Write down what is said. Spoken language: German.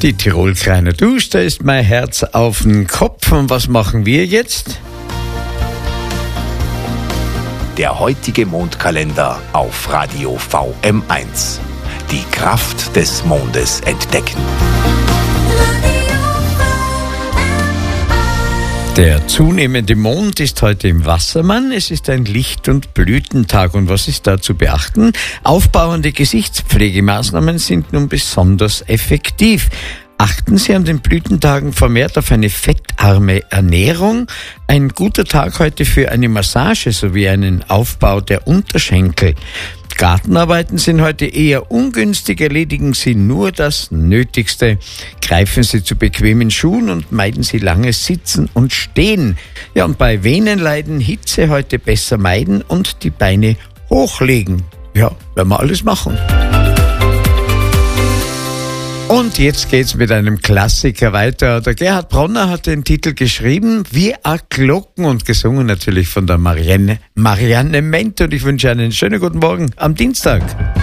Die Tirol-Kleiner Dusch, da ist mein Herz auf den Kopf. Und was machen wir jetzt? Der heutige Mondkalender auf Radio VM1. Die Kraft des Mondes entdecken. Der zunehmende Mond ist heute im Wassermann. Es ist ein Licht- und Blütentag. Und was ist da zu beachten? Aufbauende Gesichtspflegemaßnahmen sind nun besonders effektiv. Achten Sie an den Blütentagen vermehrt auf eine fettarme Ernährung. Ein guter Tag heute für eine Massage sowie einen Aufbau der Unterschenkel. Gartenarbeiten sind heute eher ungünstig, erledigen Sie nur das Nötigste. Greifen Sie zu bequemen Schuhen und meiden Sie langes Sitzen und Stehen. Ja, und bei Venenleiden Hitze heute besser meiden und die Beine hochlegen. Ja, werden wir alles machen. Und jetzt geht's mit einem Klassiker weiter. Der Gerhard Bronner hat den Titel geschrieben, Wir a Glocken, und gesungen natürlich von der Marianne Ment. Und ich wünsche einen schönen guten Morgen am Dienstag.